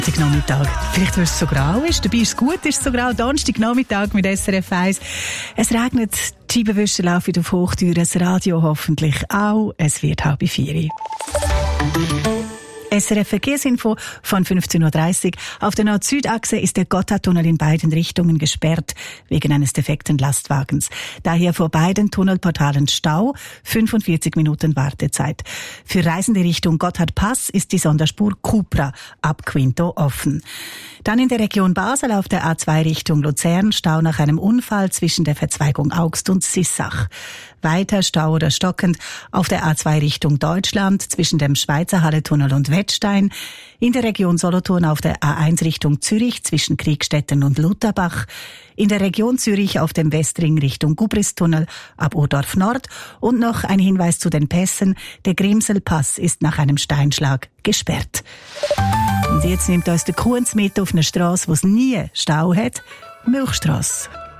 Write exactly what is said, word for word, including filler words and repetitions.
Nachmittag. Vielleicht, weil es so grau ist. Dabei ist es gut, ist es so grau. Donnerstagnachmittag mit S R F eins. Es regnet, die Scheibenwischer laufen auf Hochtür, das Radio hoffentlich auch. Es wird halb vier. S R F Verkehrsinfo von fünfzehn Uhr dreißig. Auf der Nord-Süd-Achse ist der Gotthardtunnel in beiden Richtungen gesperrt, wegen eines defekten Lastwagens. Daher vor beiden Tunnelportalen Stau, fünfundvierzig Minuten Wartezeit. Für Reisende Richtung Gotthardpass ist die Sonderspur Cupra ab Quinto offen. Dann in der Region Basel auf der A zwei Richtung Luzern Stau nach einem Unfall zwischen der Verzweigung Augst und Sissach. Weiter Stau oder stockend auf der A zwei Richtung Deutschland zwischen dem Schweizer Halletunnel und Wettstein. In der Region Solothurn auf der A eins Richtung Zürich zwischen Kriegstetten und Lutherbach. In der Region Zürich auf dem Westring Richtung Gubristunnel ab Urdorf Nord. Und noch ein Hinweis zu den Pässen. Der Grimselpass ist nach einem Steinschlag gesperrt. Und jetzt nimmt uns der Kunz mit auf eine Strasse, wo es nie Stau hat. Milchstrasse.